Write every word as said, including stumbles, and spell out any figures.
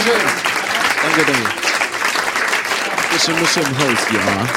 Dankeschön. Danke, danke. Bisschen Musse im Haus, ja.